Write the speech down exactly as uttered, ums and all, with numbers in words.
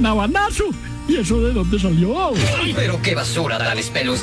sabanazo. ¿Y eso de dónde salió? Pero qué basura tan espeluznante.